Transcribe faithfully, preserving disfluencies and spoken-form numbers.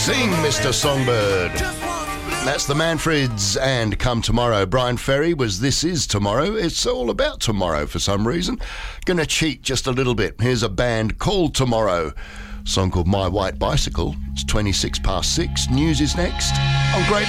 Sing, Mister Songbird. That's the Manfreds and Come Tomorrow. Brian Ferry was This Is Tomorrow. It's all about tomorrow for some reason. Gonna cheat just a little bit. Here's a band called Tomorrow. A song called My White Bicycle. It's twenty-six past six. News is next on Great